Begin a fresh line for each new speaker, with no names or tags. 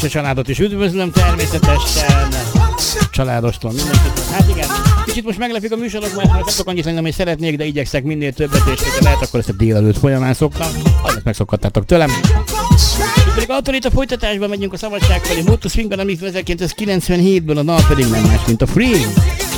és a családot is üdvözlöm természetesen. Családostól mindenkit. Hát igen, kicsit most meglepik a műsorok, mert nem tudok annyit lenni, amit szeretnék, de igyekszek minél többet, és hogyha lehet, akkor ezt a délelőtt folyamán szoktam. Annak megszokhattátok tőlem. Itt pedig attól itt a folytatásban megyünk a szabadság felé. Motus Swingon, amit 1997-ből a dal pedig nem más, mint a Free.